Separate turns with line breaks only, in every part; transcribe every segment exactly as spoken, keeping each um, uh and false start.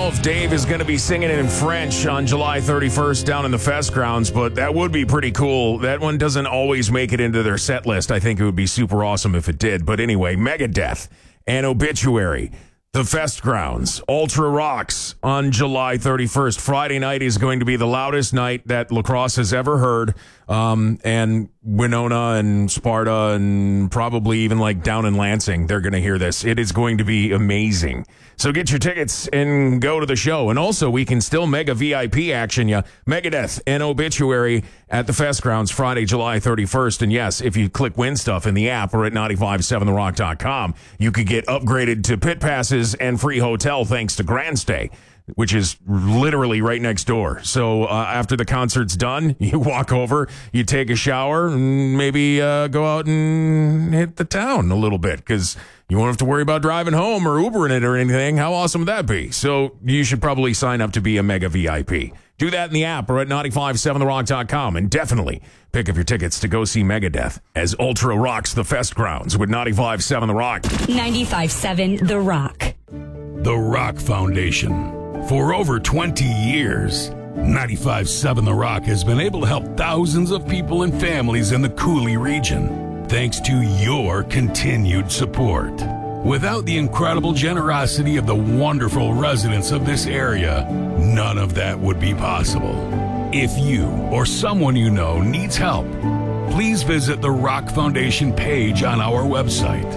know if Dave is going to be singing it in French on July thirty-first down in the Fest grounds, but that would be pretty cool. That one doesn't always make it into their set list. I think it would be super awesome if it did. But anyway, Megadeth and Obituary, the Fest grounds, Ultra Rocks on July thirty-first. Friday night is going to be the loudest night that La Crosse has ever heard. Um, and Winona and Sparta and probably even like down in Lansing, they're going to hear this. It is going to be amazing. So get your tickets and go to the show. And also, we can still mega V I P action you. Megadeth and Obituary at the Fest grounds Friday, July thirty-first. And yes, if you click Win Stuff in the app or at nine five seven the rock dot com, you could get upgraded to pit passes and free hotel thanks to Grand Stay, which is literally right next door. So uh, after the concert's done, you walk over, you take a shower, and maybe uh, go out and hit the town a little bit because you won't have to worry about driving home or Ubering it or anything. How awesome would that be? So you should probably sign up to be a mega V I P. Do that in the app or at nine five seven the rock dot com, and definitely pick up your tickets to go see Megadeth as Ultra Rocks the Fest grounds with nine five seven The Rock.
nine five seven The Rock.
The Rock Foundation. For over twenty years, nine five seven The Rock has been able to help thousands of people and families in the Cooley region, thanks to your continued support. Without the incredible generosity of the wonderful residents of this area, none of that would be possible. If you or someone you know needs help, please visit the Rock Foundation page on our website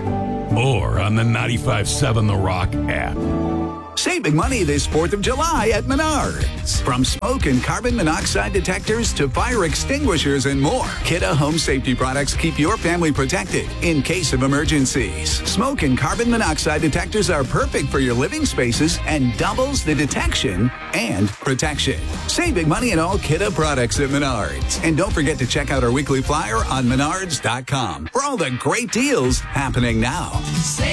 or on the nine five seven The Rock app.
Save big money this fourth of July at Menards. From smoke and carbon monoxide detectors to fire extinguishers and more, Kidde Home Safety products keep your family protected in case of emergencies. Smoke and carbon monoxide detectors are perfect for your living spaces and doubles the detection and protection. Save big money in all Kidde products at Menards. And don't forget to check out our weekly flyer on menards dot com for all the great deals happening now.
Save